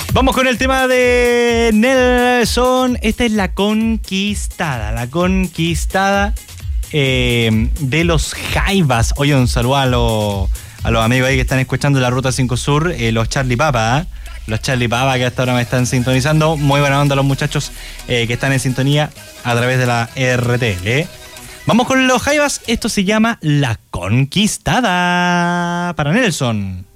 Vamos con el tema de Nelson. Esta es La Conquistada. La Conquistada de los Jaivas. Oye, un saludo a los amigos ahí que están escuchando la Ruta 5 Sur, los Charlie Papa, los Charlie Papa que hasta ahora me están sintonizando. Muy buena onda los muchachos que están en sintonía a través de la RTL. Vamos con los Jaivas. Esto se llama La Conquistada para Nelson.